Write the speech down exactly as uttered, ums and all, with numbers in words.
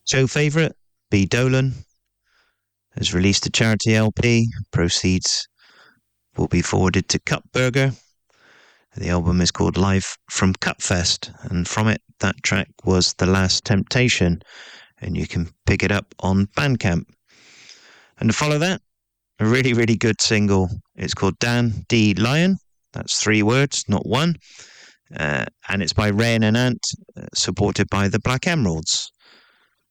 Show favourite, B. Dolan, has released a charity L P. Proceeds will be forwarded to Cup Burger. The album is called Live from Cutfest, and from it, that track was The Last Temptation, and you can pick it up on Bandcamp. And to follow that, a really, really good single. It's called Dan D. Lion. That's three words, not one. Uh, and it's by Rain and Ant, uh, supported by the Black Emeralds.